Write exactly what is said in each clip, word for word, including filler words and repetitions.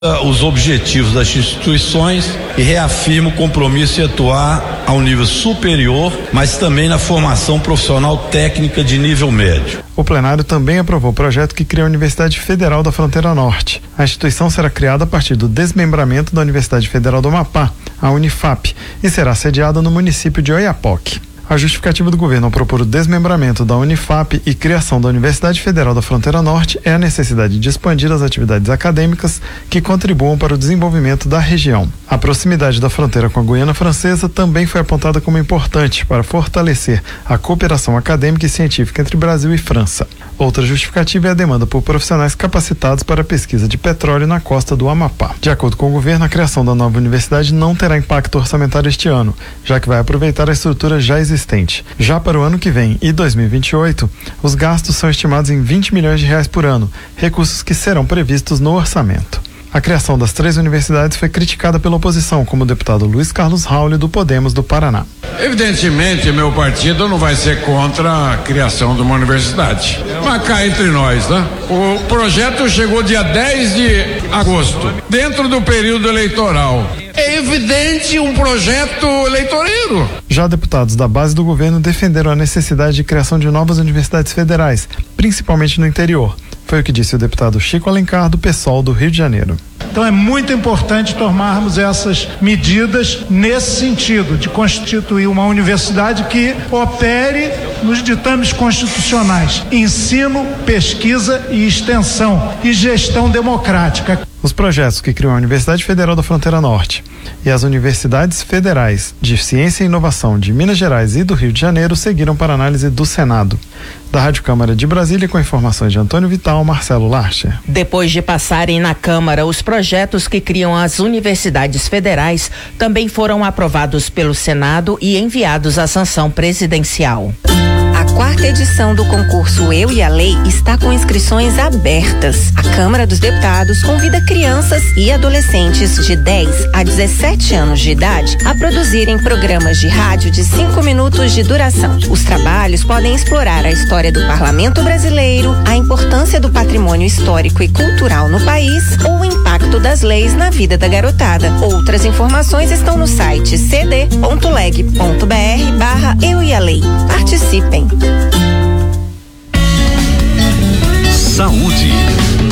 os objetivos das instituições e reafirma o compromisso em atuar a um nível superior, mas também na formação profissional técnica de nível médio. O plenário também aprovou o projeto que cria a Universidade Federal da Fronteira Norte. A instituição será criada a partir do desmembramento da Universidade Federal do Amapá, a Unifap, e será sediada no município de Oiapoque. A justificativa do governo ao propor o desmembramento da Unifap e criação da Universidade Federal da Fronteira Norte é a necessidade de expandir as atividades acadêmicas que contribuam para o desenvolvimento da região. A proximidade da fronteira com a Guiana Francesa também foi apontada como importante para fortalecer a cooperação acadêmica e científica entre Brasil e França. Outra justificativa é a demanda por profissionais capacitados para a pesquisa de petróleo na costa do Amapá. De acordo com o governo, a criação da nova universidade não terá impacto orçamentário este ano, já que vai aproveitar a estrutura já existente. Já para o ano que vem e dois mil e vinte e oito, os gastos são estimados em vinte milhões de reais por ano, recursos que serão previstos no orçamento. A criação das três universidades foi criticada pela oposição, como o deputado Luiz Carlos Rauli, do Podemos do Paraná. Evidentemente, meu partido não vai ser contra a criação de uma universidade. Mas cá entre nós, né? O projeto chegou dia dez de agosto, dentro do período eleitoral. É evidente um projeto eleitoreiro. Já deputados da base do governo defenderam a necessidade de criação de novas universidades federais, principalmente no interior. Foi o que disse o deputado Chico Alencar, do PSOL do Rio de Janeiro. Então é muito importante tomarmos essas medidas nesse sentido, de constituir uma universidade que opere nos ditames constitucionais: ensino, pesquisa e extensão e gestão democrática. Os projetos que criam a Universidade Federal da Fronteira Norte e as Universidades Federais de Ciência e Inovação de Minas Gerais e do Rio de Janeiro seguiram para análise do Senado. Da Rádio Câmara de Brasília, com informações de Antônio Vital, Marcelo Larcher. Depois de passarem na Câmara, os projetos que criam as universidades federais também foram aprovados pelo Senado e enviados à sanção presidencial. A quarta edição do concurso Eu e a Lei está com inscrições abertas. A Câmara dos Deputados convida crianças e adolescentes de dez a dezessete anos de idade a produzirem programas de rádio de cinco minutos de duração. Os trabalhos podem explorar a história do Parlamento brasileiro, a importância do patrimônio histórico e cultural no país ou o impacto das leis na vida da garotada. Outras informações estão no site cd ponto leg ponto br barra Eu e a Lei. Participem. Saúde.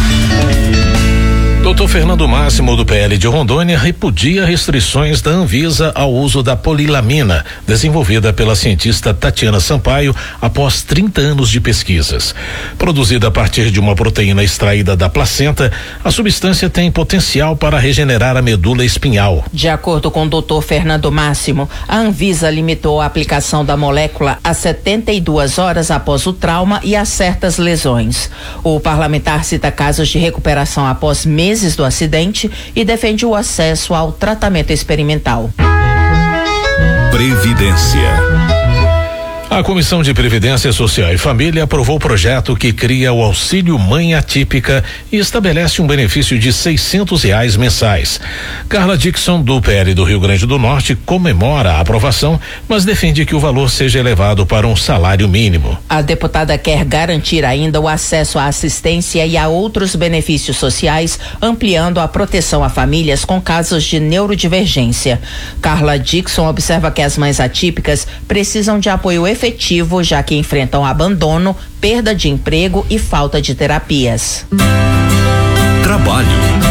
doutor Fernando Máximo, do P L de Rondônia, repudia restrições da Anvisa ao uso da polilamina, desenvolvida pela cientista Tatiana Sampaio após trinta anos de pesquisas. Produzida a partir de uma proteína extraída da placenta, a substância tem potencial para regenerar a medula espinhal. De acordo com o doutor Fernando Máximo, a Anvisa limitou a aplicação da molécula a setenta e duas horas após o trauma e a certas lesões. O parlamentar cita casos de recuperação após meses do acidente e defende o acesso ao tratamento experimental. Previdência. A Comissão de Previdência Social e Família aprovou o projeto que cria o auxílio mãe atípica e estabelece um benefício de seiscentos reais mensais. Carla Dixon, do P L do Rio Grande do Norte, comemora a aprovação, mas defende que o valor seja elevado para um salário mínimo. A deputada quer garantir ainda o acesso à assistência e a outros benefícios sociais, ampliando a proteção a famílias com casos de neurodivergência. Carla Dixon observa que as mães atípicas precisam de apoio efetivo efetivo, já que enfrentam abandono, perda de emprego e falta de terapias. Trabalho.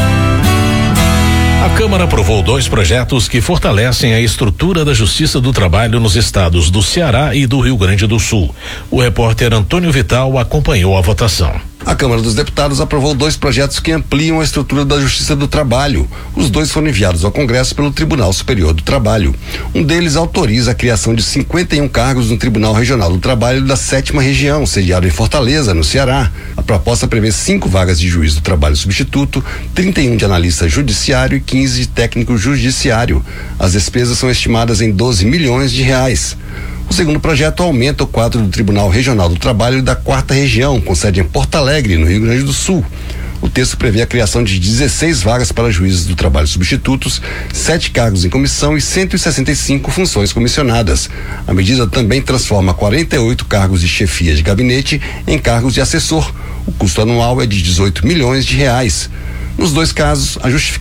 A Câmara aprovou dois projetos que fortalecem a estrutura da Justiça do Trabalho nos estados do Ceará e do Rio Grande do Sul. O repórter Antônio Vital acompanhou a votação. A Câmara dos Deputados aprovou dois projetos que ampliam a estrutura da Justiça do Trabalho. Os dois foram enviados ao Congresso pelo Tribunal Superior do Trabalho. Um deles autoriza a criação de cinquenta e um cargos no Tribunal Regional do Trabalho da sétima Região, sediado em Fortaleza, no Ceará. A proposta prevê cinco vagas de juiz do trabalho substituto, trinta e um de analista judiciário e quinze de técnico judiciário. As despesas são estimadas em doze milhões de reais. O segundo projeto aumenta o quadro do Tribunal Regional do Trabalho da quarta Região, com sede em Porto Alegre, no Rio Grande do Sul. O texto prevê a criação de dezesseis vagas para juízes do trabalho substitutos, sete cargos em comissão e cento e sessenta e cinco funções comissionadas. A medida também transforma quarenta e oito cargos de chefia de gabinete em cargos de assessor. O custo anual é de dezoito milhões de reais. Nos dois casos, a justificativa